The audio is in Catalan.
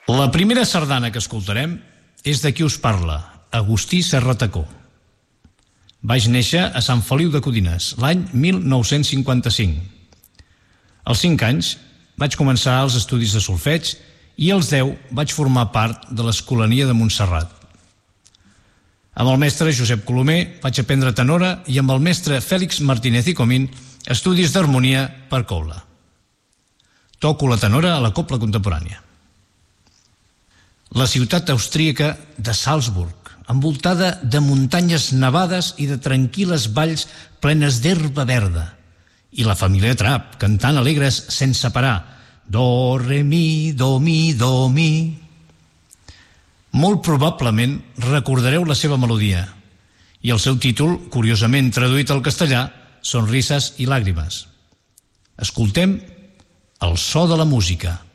La primera sardana que escoltarem és de qui us parla, Agustí Serratacó. Vaig néixer a Sant Feliu de Codines, l'any 1955. Als 5 anys vaig començar els estudis de solfeig i als 10 vaig formar part de l'Escolania de Montserrat. Amb el mestre Josep Colomer vaig aprendre tenora i amb el mestre Fèlix Martínez i Comín estudis d'harmonia per coula. Toco la tenora a la cobla contemporània. La ciutat austríaca de Salzburg, envoltada de muntanyes nevades i de tranquil·les valls plenes d'herba verda, i la família Trapp cantant alegres sense parar, do, re, mi, do, mi, do, mi. Molt probablement recordareu la seva melodia i el seu títol, curiosament traduït al castellà, Sonrises i làgrimes. Escoltem el so de la música.